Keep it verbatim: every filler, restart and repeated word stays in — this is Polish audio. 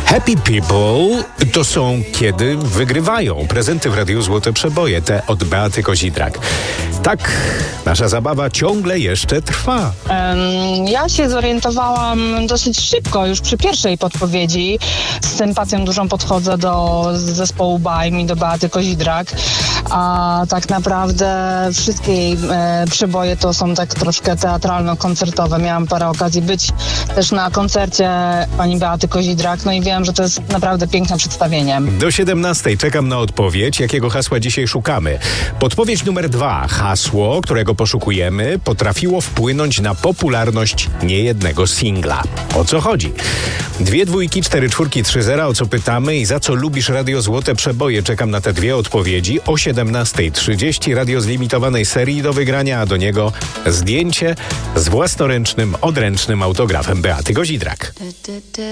Happy People to są, kiedy wygrywają prezenty w Radiu Złote Przeboje, te od Beaty Kozidrak. Tak, nasza zabawa ciągle jeszcze trwa. Um, ja się zorientowałam dosyć szybko, już przy pierwszej podpowiedzi. Z sympatią dużą podchodzę do zespołu Bajm i do Beaty Kozidrak. A tak naprawdę wszystkie jej e, przeboje to są tak troszkę teatralno-koncertowe. Miałam parę okazji być też na koncercie pani Beaty Kozidrak, no i wiem, że to jest naprawdę piękne przedstawienie. Do siedemnastej czekam na odpowiedź, jakiego hasła dzisiaj szukamy. Podpowiedź numer dwa. Hasło, którego poszukujemy, potrafiło wpłynąć na popularność niejednego singla. O co chodzi? Dwie dwójki, cztery czwórki, trzy zera. O co pytamy i za co lubisz Radio Złote Przeboje? Czekam na te dwie odpowiedzi. O siedemnastej trzydzieści radio z limitowanej serii do wygrania, a do niego zdjęcie z własnoręcznym, odręcznym autografem Beaty Kozidrak.